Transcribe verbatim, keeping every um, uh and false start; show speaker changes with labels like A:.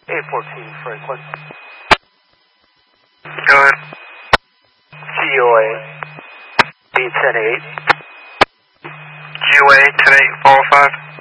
A: eight fourteen Franklin.
B: Go ahead.
A: G O A eight ten eight.
B: G O A ten eight, follow five.